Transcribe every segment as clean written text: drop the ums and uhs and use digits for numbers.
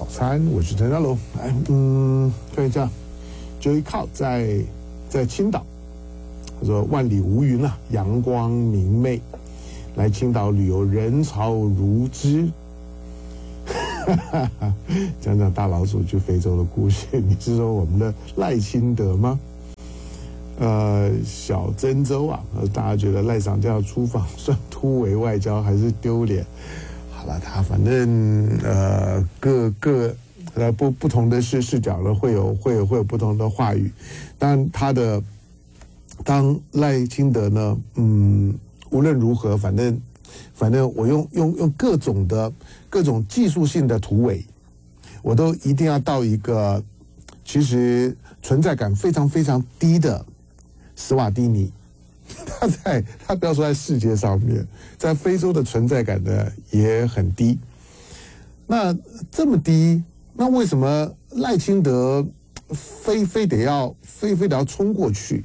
餐，我是陈家龙。来，看一下 Joey Cow 在青岛，他说万里无云啊，阳光明媚，来青岛旅游人潮如织。讲讲大老鼠去非洲的故事，你是说我们的赖清德吗？小珍州啊，大家觉得赖长教出访算突围外交还是丢脸？好了，他反正各不同的视角呢，会有不同的话语。当赖清德呢，无论如何，反正我用各种技术性的突围，我都一定要到一个其实存在感非常非常低的史瓦蒂尼。他不要说在世界上面，在非洲的存在感呢也很低。那这么低，那为什么赖清德非得要冲过去？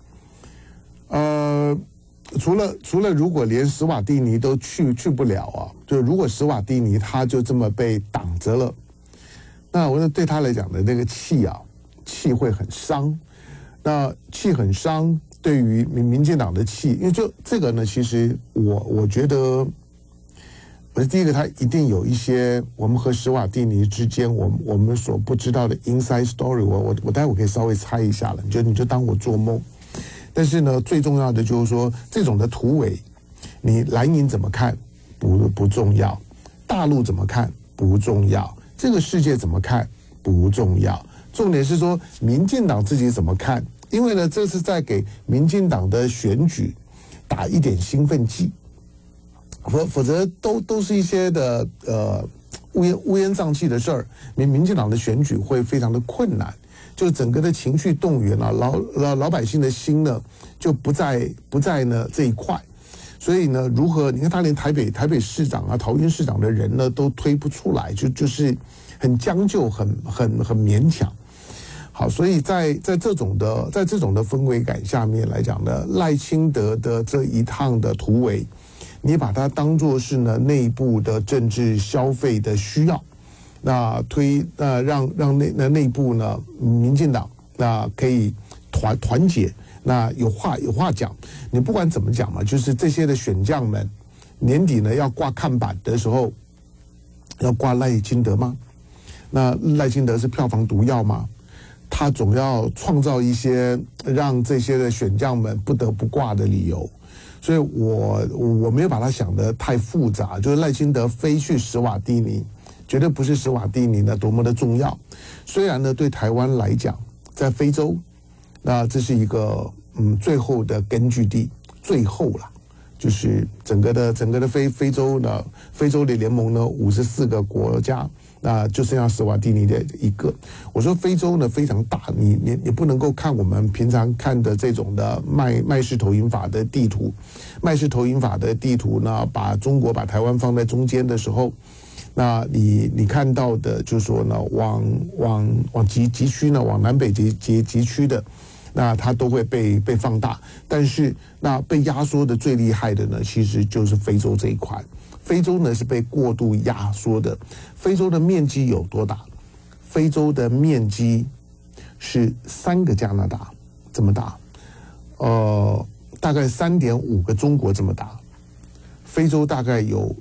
除了如果连史瓦蒂尼都去不了啊，就如果史瓦蒂尼他就这么被挡着了，那我对他来讲的那个气会很伤。那气很伤，对于民进党的气，因为就这个呢，其实我觉得，第一个他一定有一些我们和史瓦蒂尼之间我们所不知道的 inside story， 我待会可以稍微猜一下了，你就当我做梦。但是呢，最重要的就是说，这种的突围，你蓝营怎么看不重要，大陆怎么看不重要，这个世界怎么看不重要。重点是说，民进党自己怎么看？因为呢，这是在给民进党的选举打一点兴奋剂，否则都是一些的乌烟瘴气的事儿，民进党的选举会非常的困难，就整个的情绪动员啊，老百姓的心呢就不在呢这一块。所以呢，如何？你看他连台北市长啊、桃园市长的人呢都推不出来，就是很将就、很勉强。好，所以在这种的氛围感下面来讲呢，赖清德的这一趟的突围，你把它当作是呢内部的政治消费的需要，那让内部呢民进党那可以团结，那有话讲。你不管怎么讲嘛，就是这些的选将们年底呢要挂看板的时候，要挂赖清德吗？那赖清德是票房毒药吗？他总要创造一些让这些的选将们不得不挂的理由，所以我没有把它想得太复杂。就是赖清德飞去史瓦蒂尼，绝对不是史瓦蒂尼呢多么的重要。虽然呢对台湾来讲，在非洲，那这是一个最后的根据地，最后啦，就是整个的非洲呢，非洲的联盟呢54个国家。那就剩下史瓦蒂尼的一个。我说非洲呢非常大，你不能够看我们平常看的这种的麦氏投影法的地图。麦氏投影法的地图呢，把台湾放在中间的时候，那你看到的就是说呢，往极区呢，往南北极区的，那它都会被放大。但是那被压缩的最厉害的呢，其实就是非洲这一块。非洲呢是被过度压缩的。非洲的面积有多大？非洲的面积是3个加拿大这么大，大概3.5个中国这么大。非洲大概有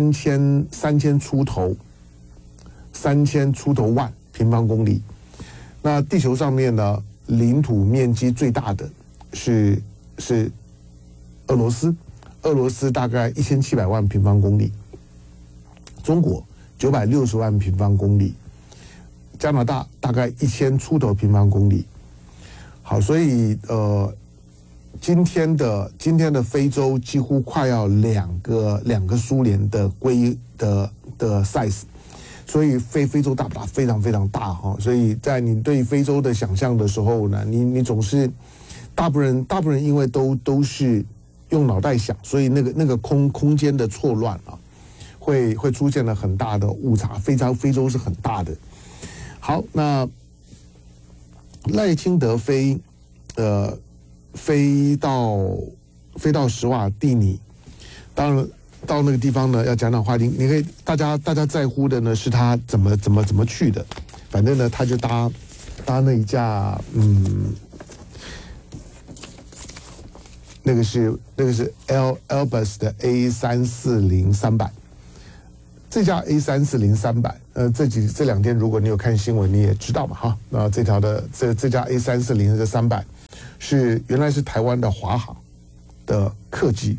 3000出頭万平方公里。那地球上面呢，领土面积最大的是俄罗斯。俄罗斯大概1700万平方公里，中国960万平方公里，加拿大大概1000出头平方公里。好，所以今天的非洲几乎快要两个苏联的的 size， 所以非洲大不大？非常非常大哈。所以在你对非洲的想象的时候呢，你总是大部分人因为都是用脑袋想，所以那个空间的错乱啊，会出现了很大的误差。非洲是很大的。好，那赖清德飞到史瓦蒂尼，当然到那个地方呢，要讲话，你可以大家在乎的呢是他怎么去的，反正呢他就搭那一架那个是Airbus 的 A340-300，这架 A340-300，这两天如果你有看新闻，你也知道嘛哈，那这架 A340-300原来是台湾的华航的客机。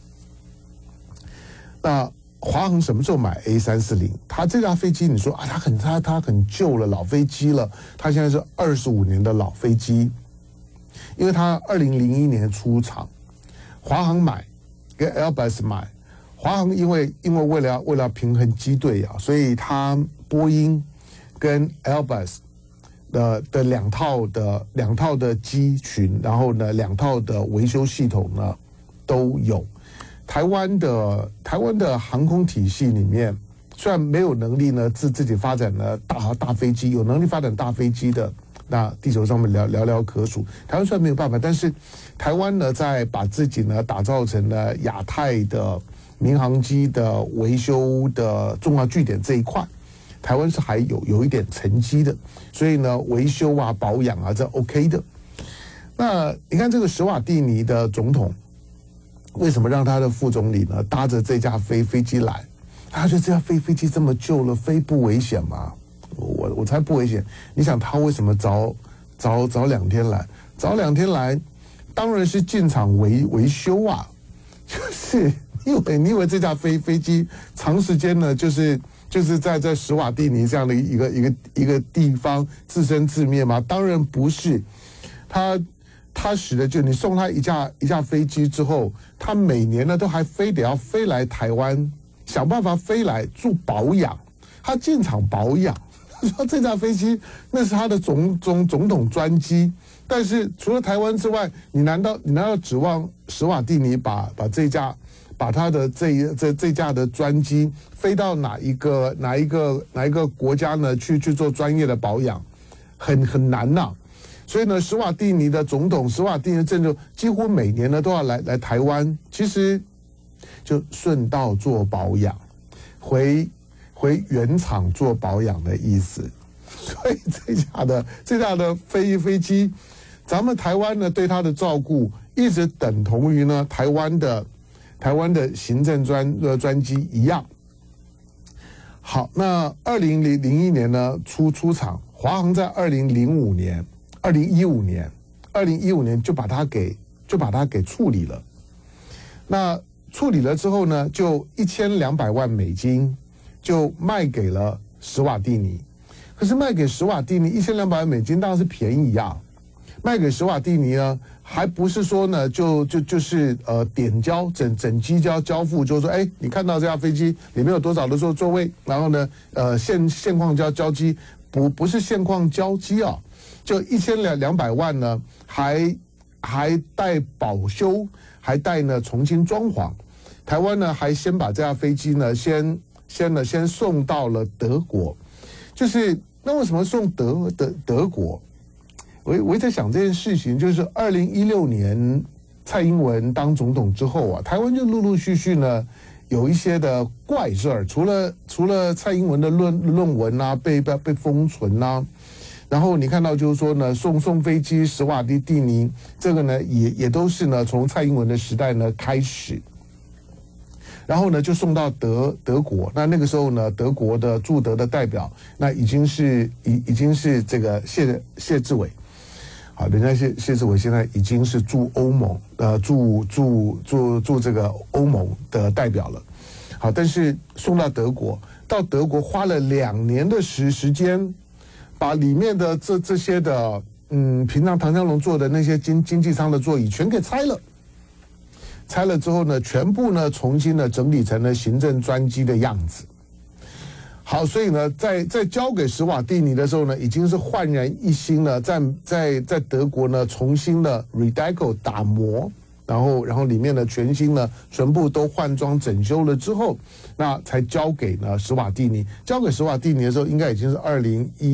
那华航什么时候买 A340？它这架飞机，你说啊，它很旧了，老飞机了，它现在是25年的老飞机。因为它2001年出厂，华航买，跟 Airbus 买，华航因为为了平衡机队啊，所以它波音跟 Airbus 的两套的机群，然后呢2套的维修系统呢都有。台湾的航空体系里面，虽然没有能力呢自己发展了大飞机，有能力发展大飞机的，那地球上面寥寥可数。台湾虽然没有办法，但是台湾呢在把自己呢打造成了亚太的民航机的维修的重要据点这一块，台湾是还有一点成绩的，所以呢维修啊保养啊这 OK 的。那你看这个史瓦蒂尼的总统，为什么让他的副总理呢搭着这架飞机来？他觉得这架飞机这么旧了，飞不危险吗？我猜不危险。你想他为什么早2天来？早2天来，当然是进场维修啊。就是你以为这架飞机长时间呢，就是在史瓦蒂尼这样的一个地方自生自灭吗？当然不是。他使的就你送他一架飞机之后，他每年呢都还非得要飞来台湾，想办法飞来做保养，他进场保养。说这架飞机那是他的总统专机，但是除了台湾之外，你难道指望史瓦蒂尼把他的这架的专机飞到哪一个国家呢去做专业的保养，很难呐。所以呢，史瓦蒂尼的总统，史瓦蒂尼政府几乎每年呢都要来台湾，其实就顺道做保养，回原厂做保养的意思。所以这架的飞机，咱们台湾呢对它的照顾一直等同于呢台湾的行政专机一样。好，那2001年呢出厂，华航在2015年就把它给处理了。那处理了之后呢，就1200万美金就卖给了史瓦蒂尼。可是卖给史瓦蒂尼1200万美金当然是便宜啊，卖给史瓦蒂尼呢，还不是说呢就是点交整机交付，就是说哎，你看到这架飞机里面有多少的座位，然后呢现况交机，不是现况交机啊。就1200万呢，还带保修，还带呢重新装潢。台湾呢还先把这架飞机呢先送到了德国。就是那为什么送德国？我在想这件事情，就是2016年蔡英文当总统之后啊，台湾就陆陆续续呢有一些的怪事儿，除了蔡英文的论文啊被封存啊。然后你看到就是说呢，送飞机史瓦蒂尼这个呢，也都是呢从蔡英文的时代呢开始，然后呢就送到德国。那个时候呢，德国的驻德的代表那已经是这个谢志伟，好，人家谢志伟现在已经是驻欧盟驻这个欧盟的代表了。好，但是送到德国花了2年的时间。把里面的这些的平常唐湘龙坐的那些经济舱的座椅全给拆了之后呢，全部呢重新的整理成了行政专机的样子。好，所以呢，在交给史瓦蒂尼的时候呢，已经是焕然一新了，在德国呢重新的 redeco 打磨。然后里面的全新呢，全部都换装整修了之后，那才交给呢史瓦蒂尼。交给史瓦蒂尼的时候，应该已经是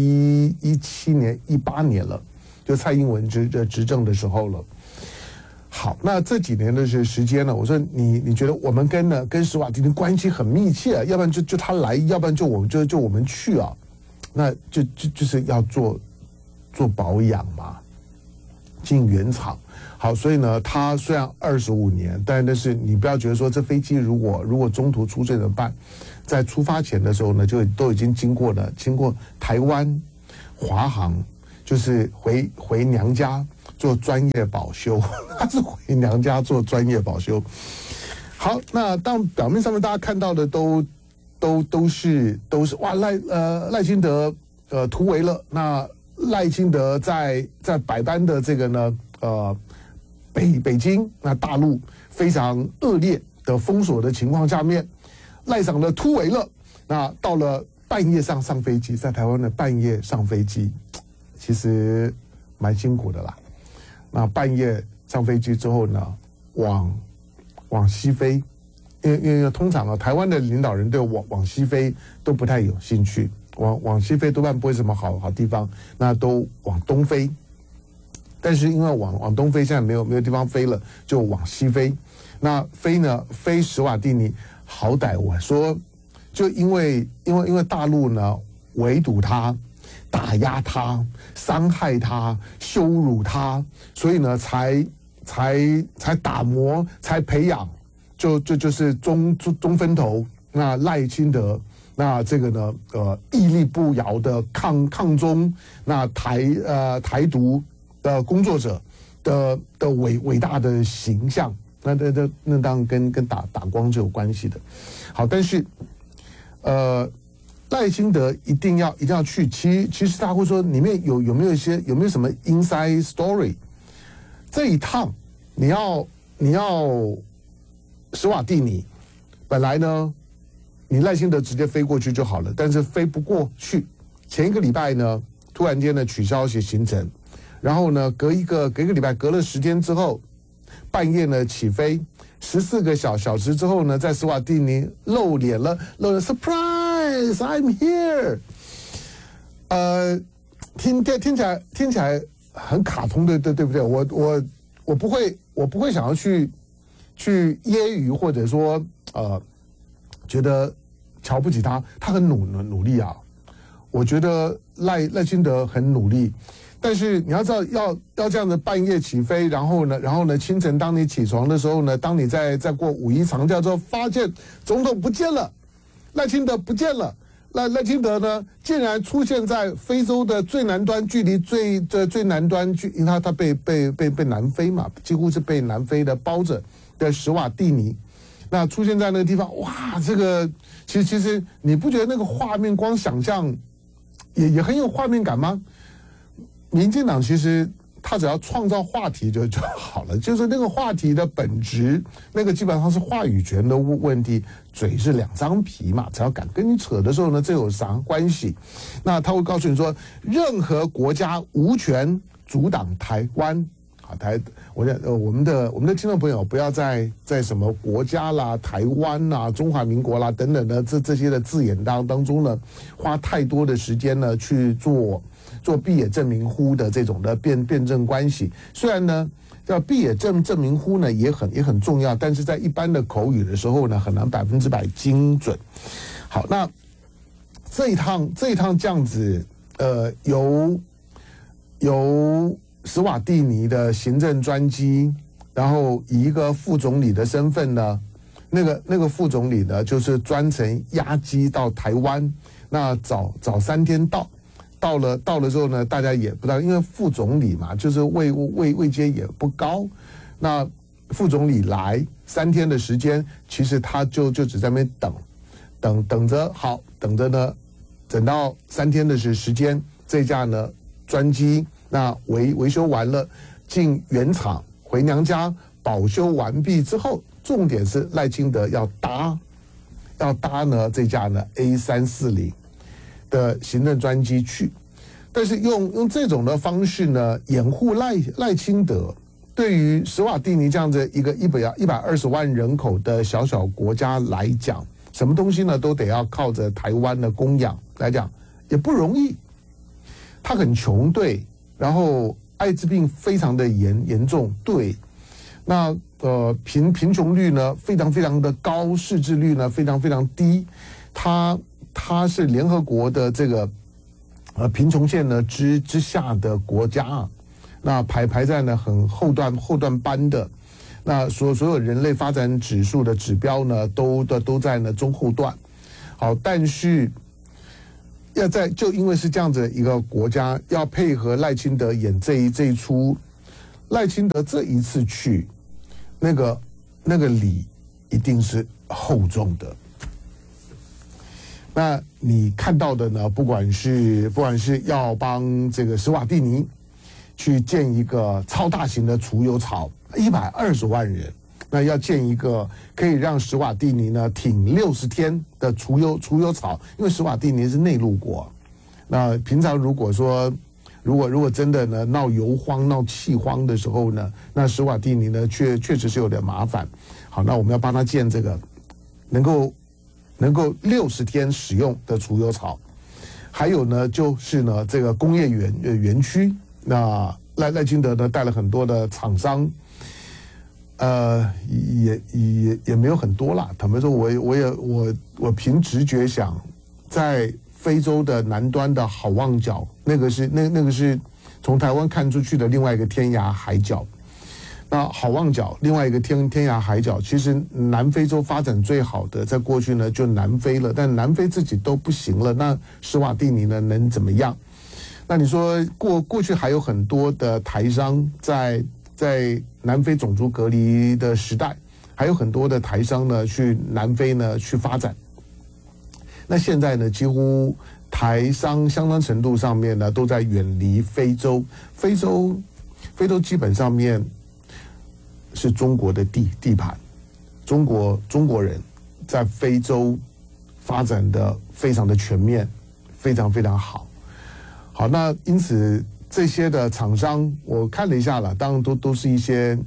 2017年、18年了，就蔡英文执政的时候了。 好，那这几年的时间呢，我说你觉得我们跟史瓦蒂尼关系很密切，要不然就他来，要不然就我们去啊，那就是要做保养嘛，进原厂。好，所以呢，他虽然25年，但是你不要觉得说这飞机如果中途出事怎么办？在出发前的时候呢，就都已经经过台湾华航，就是回娘家做专业保修，他是回娘家做专业保修。好，那当表面上面大家看到的都是哇赖清德突围了，那赖清德在百般的这个呢北京那大陆非常恶劣的封锁的情况下面，赖长的突围了，那到了半夜上飞机，在台湾的半夜上飞机，其实蛮辛苦的啦。那半夜上飞机之后呢，往西飞，因为通常啊，台湾的领导人对往西飞都不太有兴趣，往西飞多半不会什么好地方，那都往东飞。但是因为往东飞现在没有地方飞了，就往西飞。那飞史瓦蒂尼，好歹我说，就因为大陆呢围堵他、打压他、伤害他、羞辱他，所以呢才打磨、才培养，就是中分头那赖清德。那这个呢屹立不摇的抗中那台独的工作者的伟大的形象，那当然跟打光是有关系的。好，但是赖清德一定要去。其实他会说里面有没有什么 inside story？ 这一趟你要史瓦蒂尼，本来呢你赖清德直接飞过去就好了，但是飞不过去。前一个礼拜呢，突然间呢取消行程。然后呢，隔一个礼拜，隔了10天之后，半夜呢起飞，14个小时之后呢，在史瓦蒂尼露脸了 ，surprise I'm here。听起来很卡通的，对不对？我不会想要去揶揄或者说觉得瞧不起他很努力啊。我觉得赖清德很努力。但是你要知道，要这样子半夜起飞，然后呢，清晨当你起床的时候呢，当你在过5一长假之后，发现总统不见了，赖清德不见了，赖清德呢，竟然出现在非洲的最南端，距离最南端，因为他被南非嘛，几乎是被南非的包着的史瓦蒂尼，那出现在那个地方，哇，这个其实你不觉得那个画面光想象也很有画面感吗？民进党其实他只要创造话题就好了，就是那个话题的本质，那个基本上是话语权的问题。嘴是2张皮嘛，只要敢跟你扯的时候呢，这有啥关系？那他会告诉你说，任何国家无权阻挡台湾。好，我们的听众朋友不要在什么国家啦、台湾啦、中华民国啦等等的这些的字眼当中呢，花太多的时间呢去做必也正名乎的这种的辩证关系。虽然呢叫必也正名乎呢也很重要，但是在一般的口语的时候呢很难100%精准。好，那这一趟这样子由史瓦蒂尼的行政专机，然后以一个副总理的身份呢，那个副总理呢就是专程押机到台湾，那早3天到了之后呢，大家也不知道，因为副总理嘛，就是位阶也不高，那副总理来3天的时间，其实他就只在那边等着，好，等着呢，等到3天的时间，这架呢专机那维修完了，进原厂回娘家保修完毕之后，重点是赖清德要搭呢这架呢 A340的行政专机去，但是用这种的方式呢，掩护赖清德对于史瓦蒂尼这样子一个120万人口的小国家来讲，什么东西呢都得要靠着台湾的供养来讲，也不容易。他很穷，对，然后艾滋病非常的严重，对。 那贫穷率呢非常非常的高，识字率呢非常非常低，它是联合国的这个贫穷线呢之下的国家啊，那排在呢很后段班的，那所有人类发展指数的指标呢都在呢中后段。好，但是就因为是这样子的一个国家，要配合赖清德演这一出，赖清德这一次去，那个礼一定是厚重的。那你看到的呢，不管是要帮这个史瓦蒂尼去建一个超大型的储油槽，120万人。那要建一个可以让史瓦蒂尼呢挺60天的储油槽，因为史瓦蒂尼是内陆国。那平常如果说如果真的呢闹油荒、闹气荒的时候呢，那史瓦蒂尼呢确实是有点麻烦。好，那我们要帮他建这个能够60天使用的储油槽。还有呢就是呢这个工业园区，那赖清德呢带了很多的厂商。也没有很多啦。坦白说，我凭直觉想，在非洲的南端的好望角，那个是从台湾看出去的另外一个天涯海角。那好望角另外一个天涯海角，其实南非洲发展最好的，在过去呢就南非了，但南非自己都不行了，那史瓦蒂尼呢能怎么样？那你说过去还有很多的台商在南非种族隔离的时代，还有很多的台商呢去南非呢去发展。那现在呢，几乎台商相当程度上面呢都在远离非洲，非洲基本上面是中国的地盘，中国人在非洲发展的非常的全面，非常非常好。好，那因此。这些的厂商我看了一下了，当然都是一些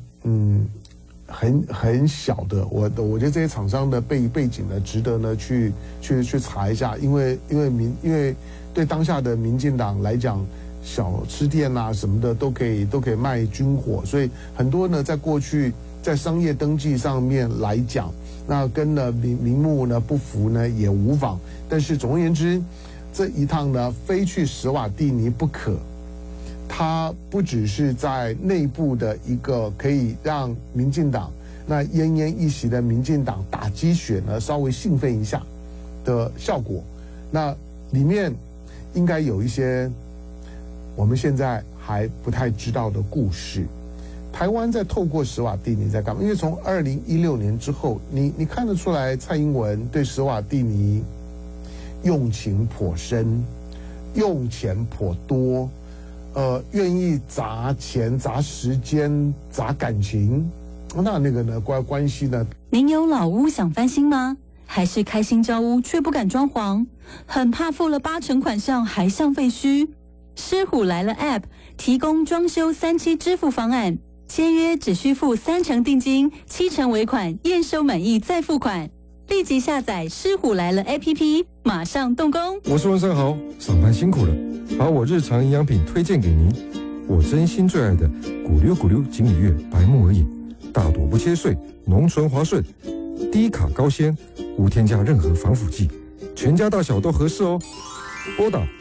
很小的，我觉得这些厂商的背景呢，值得呢去查一下，因为对当下的民进党来讲，小吃店啊什么的都可以卖军火，所以很多呢在过去在商业登记上面来讲，那跟呢名目呢不符呢也无妨，但是总而言之，这一趟呢非去史瓦蒂尼不可。它不只是在内部的一个可以让民进党那奄奄一息的民进党打鸡血呢稍微兴奋一下的效果，那里面应该有一些我们现在还不太知道的故事。台湾在透过史瓦蒂尼在干嘛？因为从2016年之后，你看得出来蔡英文对史瓦蒂尼用情颇深，用钱颇多。愿意砸钱、砸时间、砸感情，那个呢关系呢？ 您有老屋想翻新吗？还是开新交屋却不敢装潢，很怕付了80%款项还像废墟？狮虎来了 App 提供装修3期支付方案，签约只需付30%定金，7%尾款，验收满意再付款。立即下载狮虎来了 APP， 马上动工。 我是文生豪，上班辛苦了，把我日常营养品推荐给您。我真心最爱的谷溜谷溜锦鲤月白木耳饮，大朵不切碎，浓醇滑顺，低卡高纤，无添加任何防腐剂，全家大小都合适哦。拨打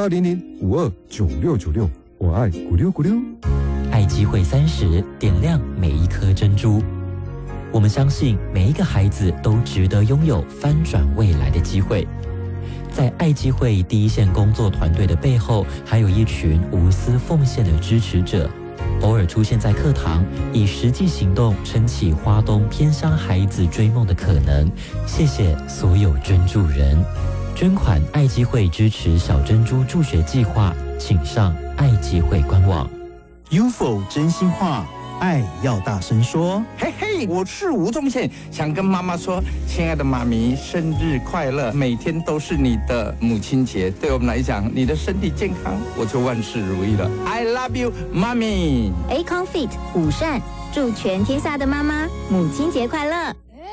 0800529696，我爱谷溜谷溜。 爱机会30，点亮每一颗珍珠。我们相信每一个孩子都值得拥有翻转未来的机会。在爱机会第一线工作团队的背后，还有一群无私奉献的支持者，偶尔出现在课堂，以实际行动撑起花东偏乡孩子追梦的可能。谢谢所有捐助人，捐款爱机会支持小珍珠助学计划，请上爱机会官网。 UFO 真心话，爱要大声说。嘿嘿，我是吴宗宪，想跟妈妈说，亲爱的妈咪，生日快乐！每天都是你的母亲节，对我们来讲，你的身体健康，我就万事如意了。I love you， 妈咪。 Acon-Fit 午膳，祝全天下的妈妈母亲节快乐。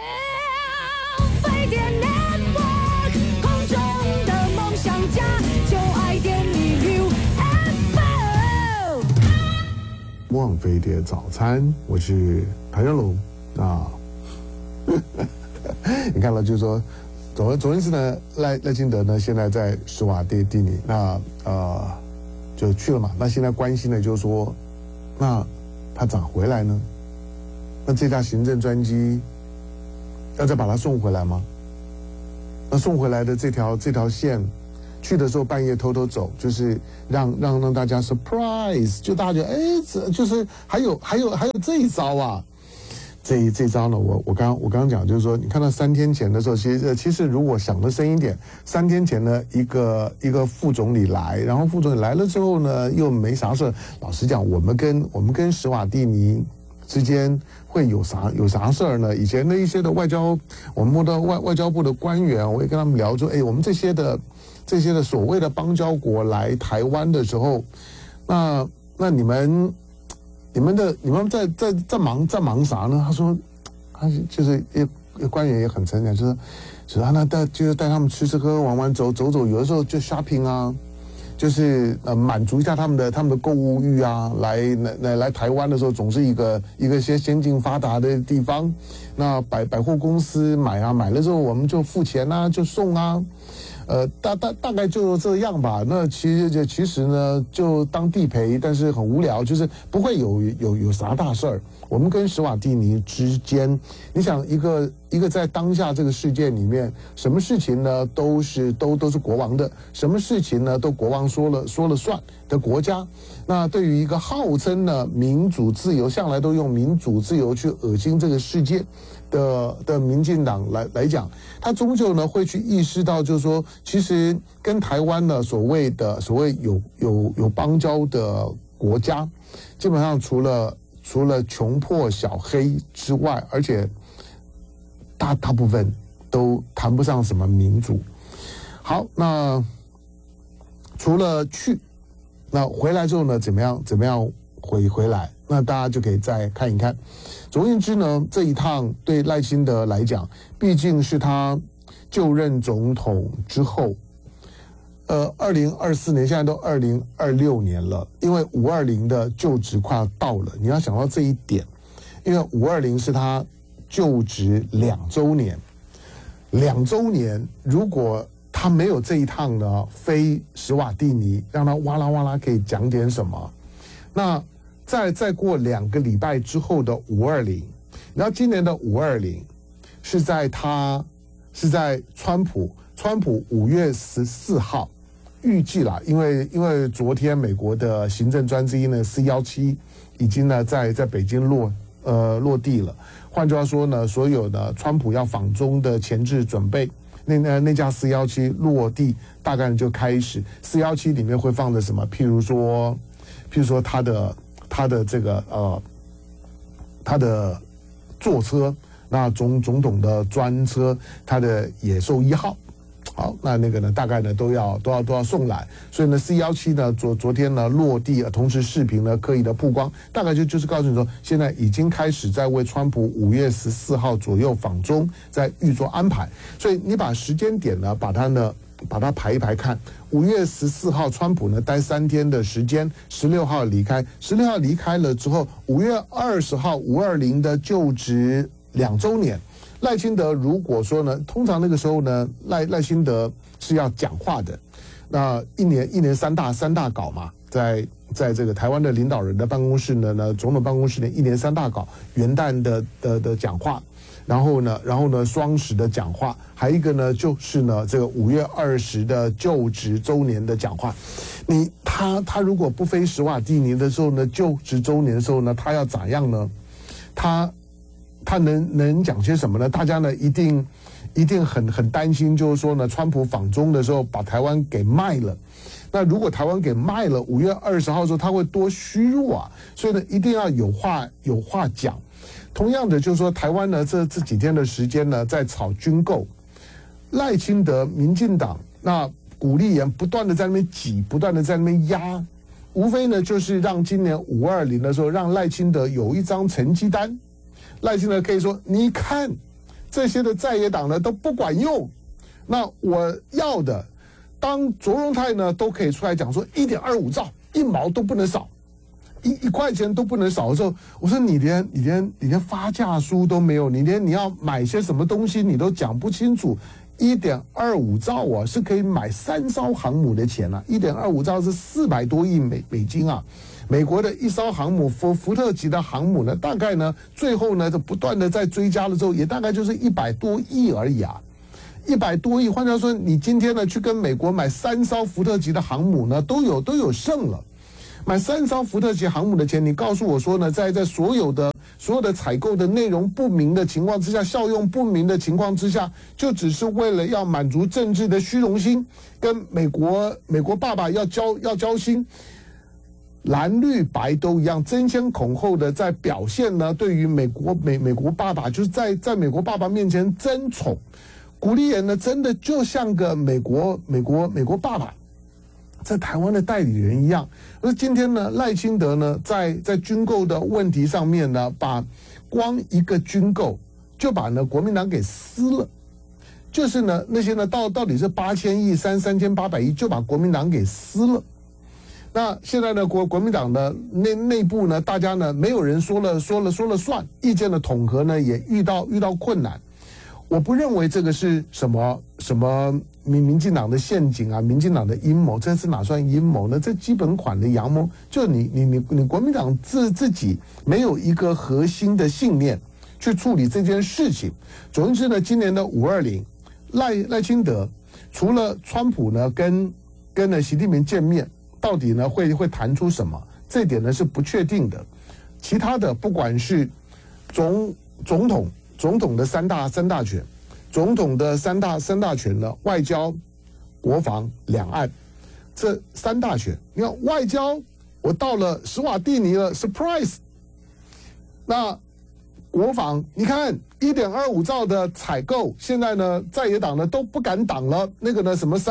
飞碟 Network， 空中的梦想家，就爱点你 UFO。 望飞碟早餐，我是唐湘龙啊，你看了就是说，总而言之呢，赖清德呢现在在史瓦蒂尼，那就去了嘛。那现在关心的就是说，那他咋回来呢？那这架行政专机要再把他送回来吗？那送回来的这条线，去的时候半夜偷偷走，就是让大家 surprise， 就大家觉得哎，就是还有这一招啊。这招呢，我刚刚讲就是说，你看到3天前的时候，其实如果想得深一点，3天前呢，一个副总理来，然后副总理来了之后呢，又没啥事。老实讲，我们跟史瓦蒂尼之间会有啥事儿呢？以前的一些的我们的外交部的官员，我也跟他们聊说，哎，我们这些的所谓的邦交国来台湾的时候，那你们在忙啥呢？他说，他就是官员也很诚恳，就是那就是带他们吃吃喝喝玩走，有的时候就 shopping 啊，就是满足一下他们的购物欲啊。来台湾的时候，总是一个些先进发达的地方，那百货公司买了之后我们就付钱啊，就送啊。大概就这样吧。那其实呢，就当地陪，但是很无聊，就是不会有啥大事儿。我们跟史瓦蒂尼之间，你想一个在当下这个世界里面，什么事情呢都是国王的，什么事情呢都国王说了算的国家。那对于一个号称呢民主自由，向来都用民主自由去恶心这个世界的民进党来讲，他终究呢会去意识到，就是说，其实跟台湾呢所谓有邦交的国家，基本上除了穷破小黑之外，而且大部分都谈不上什么民主。好，那除了去，那回来之后呢，怎么样回来？那大家就可以再看一看。总而言之呢，这一趟对赖清德来讲，毕竟是他就任总统之后，2024年，现在都2026年了，因为520的就职快要到了，你要想到这一点，因为520是他就职2周年，2周年，如果他没有这一趟呢，飞史瓦蒂尼，让他哇啦哇啦可以讲点什么，那再过2个礼拜之后的520，然后今年的520是在川普5月14号。预计啦，因为昨天美国的行政专机呢 C-17已经呢在北京落地了。换句话说呢，所有的川普要访中的前置准备，那架 C-17落地大概就开始。C-17里面会放的什么？譬如说他的这个他的座车，那总统的专车，他的野兽1号。好，那个呢，大概呢都要送来，所以呢 C-17呢昨天呢落地，同时视频呢刻意的曝光，大概就是告诉你说，现在已经开始在为川普5月14号左右访中在预做安排，所以你把时间点呢把它排一排看，5月14号川普呢待3天的时间，16号离开，16号离开了之后，5月20号520的就职2周年。赖清德如果说呢，通常那个时候呢，赖清德是要讲话的，那一年三大稿嘛，在这个台湾的领导人的办公室呢，总统办公室呢1年3大稿，元旦的讲话，然后呢双十的讲话，还一个呢就是呢这个5月20的就职周年的讲话。他如果不飞史瓦蒂尼的时候呢，就职周年的时候呢，他要咋样呢？他能讲些什么呢？大家呢一定很担心，就是说呢，川普访中的时候把台湾给卖了。那如果台湾给卖了，5月20号的时候他会多虚弱啊！所以呢，一定要有话讲。同样的，就是说台湾呢这几天的时间呢，在炒军购，赖清德、民进党那鼓励人不断的在那边挤，不断的在那边压，无非呢就是让今年520的时候，让赖清德有一张成绩单。赖清德可以说，你看这些的在野党呢都不管用，那我要的，当卓荣泰呢都可以出来讲说1.25兆，1毛都不能少一块钱都不能少的时候，我说你连发价书都没有，你要买些什么东西你都讲不清楚。1.25兆啊，是可以买3艘航母的钱啊！1.25兆是400多亿美金啊！美国的一艘航母福特级的航母呢，大概呢最后呢就不断的在追加了之后，也大概就是100多亿而已啊！100多亿，换句话说，你今天呢去跟美国买3艘福特级的航母呢，都有剩了。买3艘福特级航母的钱，你告诉我说呢，在所有的采购的内容不明的情况之下，效用不明的情况之下，就只是为了要满足政治的虚荣心，跟美国爸爸要交心，蓝绿白都一样，争先恐后的在表现呢，对于美国爸爸，就是在美国爸爸面前争宠。古立言呢，真的就像个美国爸爸。在台湾的代理人一样，而今天呢，赖清德呢，在军购的问题上面呢，把光一个军购就把呢国民党给撕了，就是呢那些呢到底是8000亿、3800亿，就把国民党给撕了。那现在呢国民党的内部呢，大家呢没有人说了算，意见的统合呢也遇到困难。我不认为这个是什么民进党的陷阱啊，民进党的阴谋，这是哪算阴谋呢？这基本款的阳谋，就你国民党自己没有一个核心的信念去处理这件事情。总之呢，今年的520，赖清德除了川普呢跟了习近平见面，到底呢会谈出什么？这点呢是不确定的。其他的不管是总统的三大权。总统的三大权呢，外交、国防、两岸，这3大权。你看外交，我到了史瓦蒂尼了 ，surprise。那国防，你看1.25兆的采购，现在呢在野党呢都不敢挡了。那个呢什么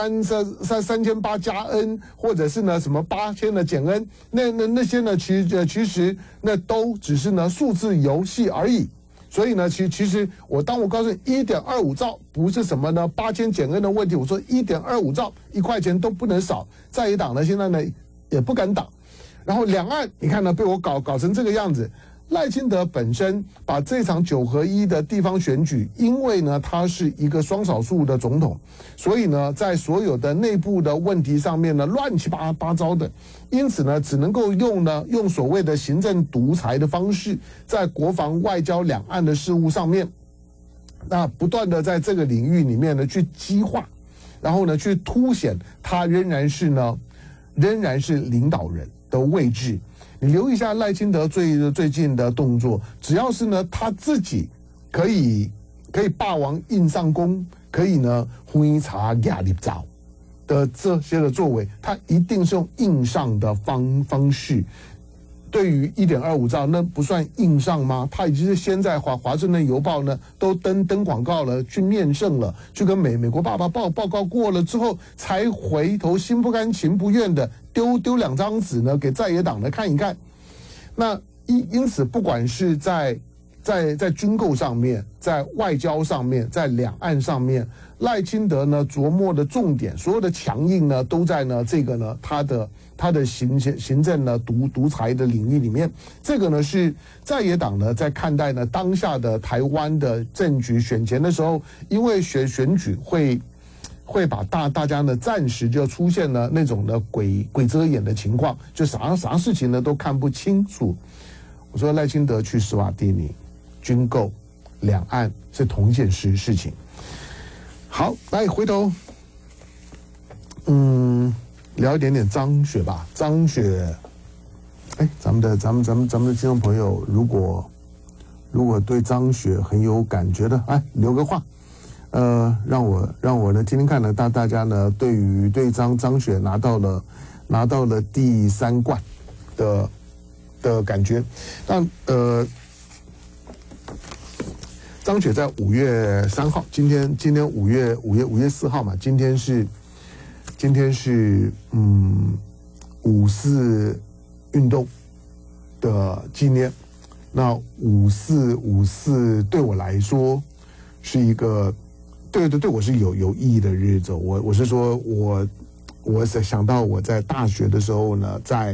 3800加 N， 或者是呢什么8000的减 N， 那些呢其实那都只是呢数字游戏而已。所以呢，其实我告诉你1.25兆不是什么呢8000减 N 的问题，我说1.25兆1块钱都不能少，在野党呢现在呢也不敢挡。然后两岸你看呢被我搞成这个样子。赖清德本身把这场9合1的地方选举，因为呢他是一个双少数的总统，所以呢在所有的内部的问题上面呢乱七八糟的，因此呢只能够用所谓的行政独裁的方式，在国防、外交、两岸的事务上面，那不断的在这个领域里面呢去激化，然后呢去凸显他仍然是领导人的位置。你留意一下赖清德最近的动作，只要是呢他自己可以霸王硬上弓，可以呢挥茶压力早的这些的作为，他一定是用硬上的方式。对于1.25兆，那不算硬上吗？他已经是先在华盛顿邮报呢都登广告了，去面圣了，去跟美国爸爸报告过了之后，才回头心不甘情不愿的丢2张纸呢给在野党呢看一看。那因此，不管是在军购上面，在外交上面，在两岸上面，赖清德呢琢磨的重点，所有的强硬呢都在呢这个呢他的行政呢独裁的领域里面。这个呢是在野党呢在看待呢当下的台湾的政局选前的时候，因为选举会把大家呢暂时就出现了那种的鬼遮眼的情况，就啥事情呢都看不清楚。我说赖清德去史瓦蒂尼，军购、两岸是同一件事情。好，来回头，聊一点张雪吧。张雪，咱们的听众朋友，如果对张雪很有感觉的，留个话。让我呢听听看呢，大家呢对张雪拿到了第3冠的感觉。但张雪在5月3号，今天5月4号嘛，今天是5·4运动的纪念。那5·4对我来说是一个。对我是有意义的日子。我是说我想到我在大学的时候呢，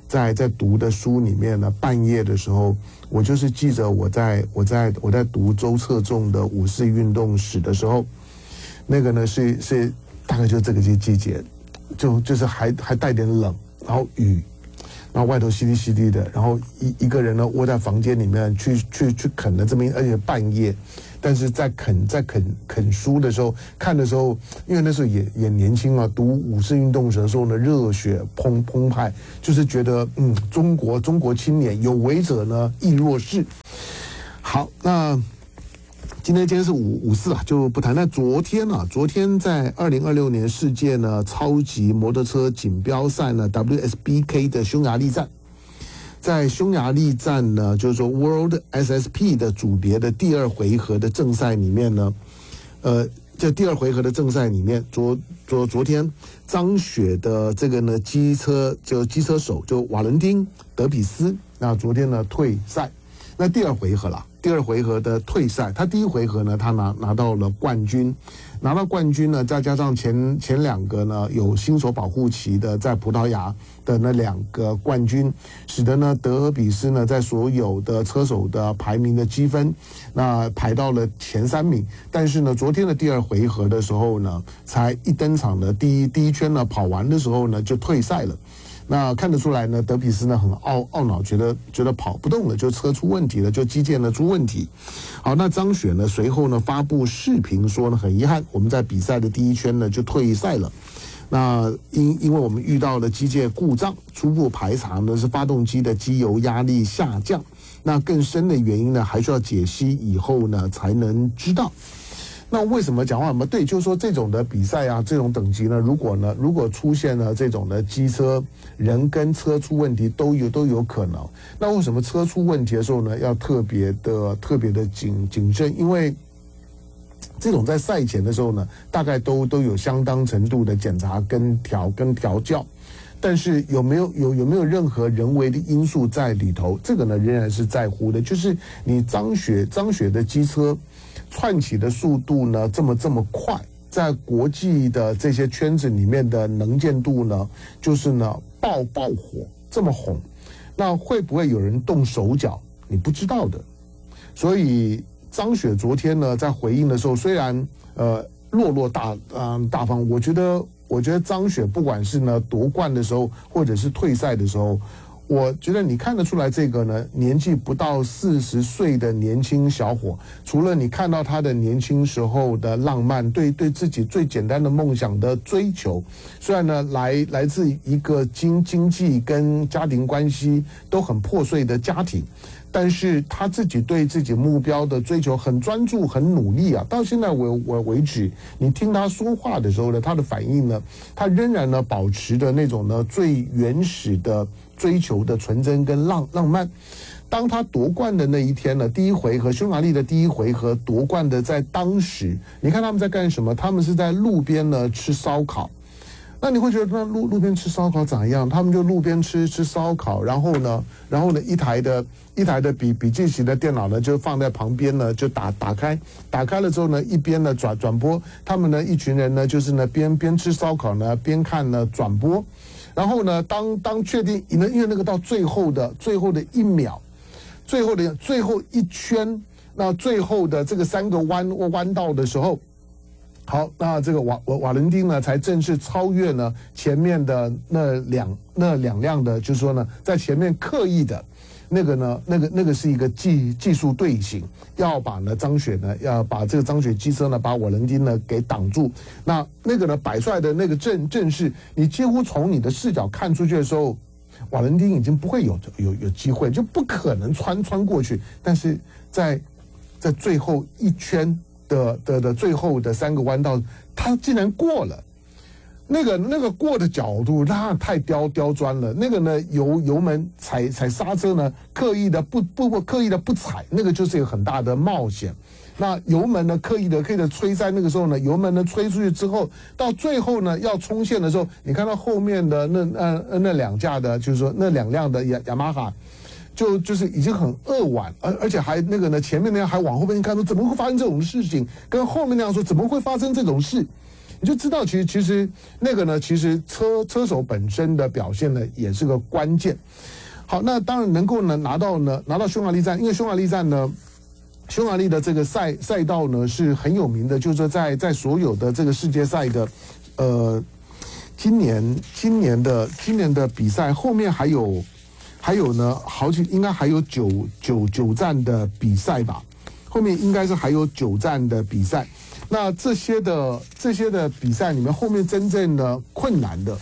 在读的书里面呢，半夜的时候，我就是记着我在读周策纵的五四运动史的时候，那个呢是大概就这个季节，就是还带点冷，然后雨，然后外头淅沥淅沥的，然后一个人呢窝在房间里面去啃了这么而且半夜。但是在啃书的时候，看的时候，因为那时候也年轻啊，读五四运动史的时候呢，热血澎湃，就是觉得中国青年有为者呢亦若是。好，那今天是五四啊，就不谈。那昨天在2026年世界呢超级摩托车锦标赛呢 WSBK 的匈牙利站。在匈牙利站呢，就是说 World SSP 的组别的第二回合的正赛里面呢，这第二回合的正赛里面，昨天张雪的这个呢机车手就瓦伦丁德比斯，那昨天呢退赛，那第二回合的退赛，他第一回合呢他拿到了冠军。拿到冠军呢，再加上前两个呢有新手保护旗的在葡萄牙的那2个冠军，使得呢德比斯呢在所有的车手的排名的积分，那排到了前3名。但是呢，昨天的第二回合的时候呢，才一登场的第一圈呢跑完的时候呢就退赛了。那看得出来呢，德比斯呢很懊恼，觉得跑不动了，就车出问题了，就机件呢出问题。好，那张雪呢随后呢发布视频说呢，很遗憾，我们在比赛的第一圈呢就退赛了。那因为我们遇到了机械故障，初步排查呢是发动机的机油压力下降。那更深的原因呢，还需要解析以后呢才能知道。那为什么讲话对？就是说这种的比赛啊，这种等级呢，如果出现了这种的机车人跟车出问题都有可能。那为什么车出问题的时候呢，要特别的谨慎？因为这种在赛前的时候呢，大概都有相当程度的检查跟调教。但是有没有任何人为的因素在里头？这个呢仍然是在乎的。就是你张雪的机车窜起的速度呢这么快，在国际的这些圈子里面的能见度呢，就是呢爆火这么红，那会不会有人动手脚？你不知道的。所以张雪昨天呢在回应的时候，虽然落大方，我觉得张雪不管是呢夺冠的时候，或者是退赛的时候，我觉得你看得出来，这个呢年纪不到40岁的年轻小伙，除了你看到他的年轻时候的浪漫，对自己最简单的梦想的追求，虽然呢来自一个经济跟家庭关系都很破碎的家庭，但是他自己对自己目标的追求很专注、很努力啊。到现在为止，你听他说话的时候呢，他的反应呢，他仍然呢保持着那种呢最原始的追求的纯真跟浪漫。当他夺冠的那一天呢，第一回合匈牙利的第一回合夺冠的，在当时，你看他们在干什么？他们是在路边呢吃烧烤。那你会觉得那路边吃烧烤咋样？他们就路边吃烧烤，然后呢一台的笔记型的电脑呢就放在旁边呢，就打开了之后呢，一边呢转播，他们呢一群人呢就是呢边吃烧烤呢边看呢转播，然后呢当确定因为那个到最后的1秒，最后一圈，那最后的这个3个弯道的时候。好，那这个瓦伦丁呢，才正式超越呢前面的那两辆的，就是说呢，在前面刻意的，那个是一个技术队形，要把呢张雪呢，要把这个张雪机车呢，把瓦伦丁呢给挡住。那个呢摆出来的那个阵势，你几乎从你的视角看出去的时候，瓦伦丁已经不会有机会，就不可能穿过去。但是在最后一圈。的最后的3个弯道，他竟然过了，那个过的角度，那太刁钻了。那个呢，油门踩刹车呢，刻意的不踩，那个就是一个很大的冒险。那油门呢，刻意的吹，在那个时候呢，油门呢吹出去之后，到最后呢要冲线的时候，你看到后面的那2架的，就是说那2辆的雅马哈。就是已经很扼腕，而且还那个呢，前面那样还往后面看说怎么会发生这种事情，跟后面那样说怎么会发生这种事， 你就知道其实那个呢，其实车手本身的表现呢也是个关键。好，那当然能够呢拿到匈牙利站，因为匈牙利站呢，匈牙利的这个赛道呢是很有名的，就是说在所有的这个世界赛的今年的比赛后面还有呢应该还有九站的比赛吧，后面应该是还有9站的比赛。那这些的比赛里面，后面真正的困难的，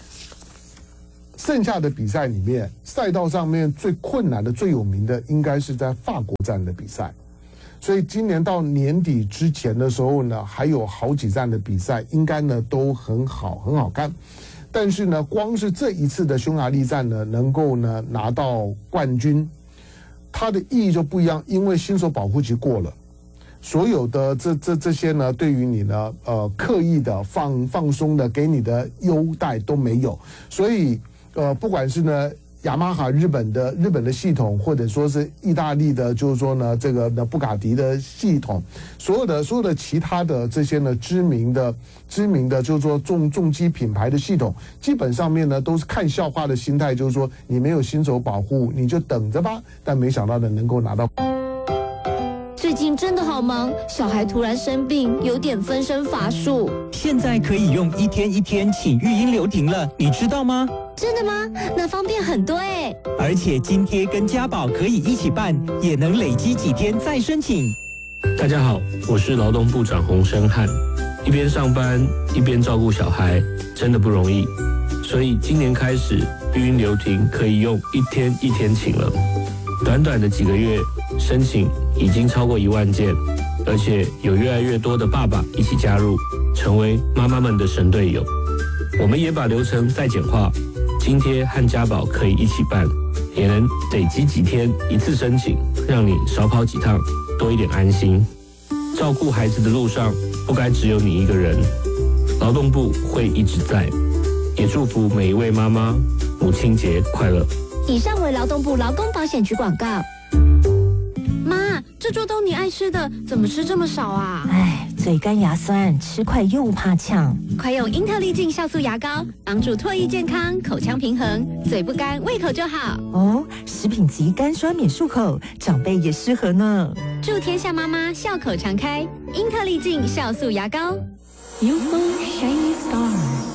剩下的比赛里面，赛道上面最困难的、最有名的，应该是在法国站的比赛。所以今年到年底之前的时候呢，还有好几站的比赛，应该呢都很好看。但是呢，光是这一次的匈牙利站呢，能够呢拿到冠军，它的意义就不一样，因为新手保护期过了。所有的这些呢，对于你呢，刻意的放松的给你的优待都没有，所以不管是呢雅马哈日本的系统，或者说是意大利的，就是说呢这个布卡迪的系统，所有的其他的这些呢知名的就是说重机品牌的系统，基本上面呢都是看笑话的心态，就是说你没有新手保护，你就等着吧。但没想到呢能够拿到。 最近真的好忙，小孩突然生病，有点分身乏术。 现在可以用1天1天请育婴留停了，你知道吗？ 真的吗？那方便很多哎！ 而且津贴跟家保可以一起办，也能累积几天再申请。 大家好，我是劳动部长洪申翰，一边上班一边照顾小孩，真的不容易。所以今年开始，育婴留停可以用1天1天请了。短短的几个月，申请已经超过1万件，而且有越来越多的爸爸一起加入，成为妈妈们的神队友。我们也把流程再简化，津贴和家保可以一起办，也能累积几天一次申请，让你少跑几趟，多一点安心。照顾孩子的路上，不该只有你一个人。劳动部会一直在，也祝福每一位妈妈母亲节快乐。 以上为劳动部劳工保险局广告。 妈，这桌都你爱吃的，怎么吃这么少啊？ 哎，嘴干牙酸，吃快又怕呛。 快用英特利净酵素牙膏，帮助唾液健康，口腔平衡，嘴不干，胃口就好。 哦，食品级干酸免漱口，长辈也适合呢。 祝天下妈妈笑口常开，英特利净酵素牙膏。 UFO Shiny Star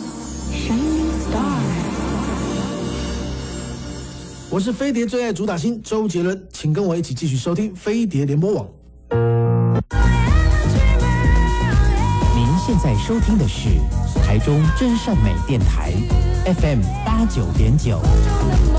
Shiny Star。 我是飞碟最爱主打星周杰伦，请跟我一起继续收听飞碟联播网。 您现在收听的是台中真善美电台 FM 89.9。